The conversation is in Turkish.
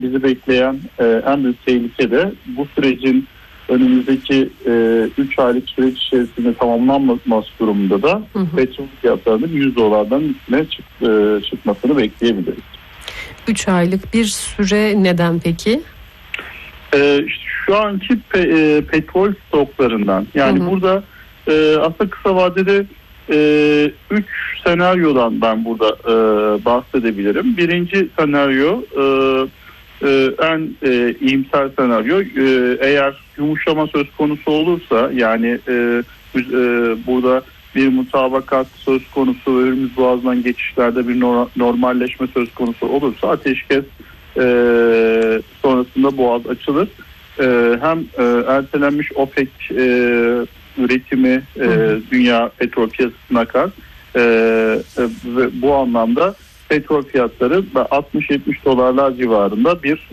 bizi bekleyen en büyük tehlike de bu sürecin önümüzdeki 3 aylık süreç içerisinde tamamlanması durumunda da petrol fiyatlarının $100'dan üstüne çıkmasını bekleyebiliriz. 3 aylık bir süre neden peki? Şu anki petrol stoklarından, yani burada aslında kısa vadede 3 senaryodan ben burada bahsedebilirim. Birinci senaryo en iyimser senaryo, eğer yumuşama söz konusu olursa, yani burada bir mutabakat söz konusu ve Hürmüz Boğazı'ndan geçişlerde bir normalleşme söz konusu olursa ateşkes sonrasında boğaz açılır. Hem ertelenmiş OPEC üretimi dünya petrol piyasasına akar ve bu anlamda petrol fiyatları $60-70 civarında bir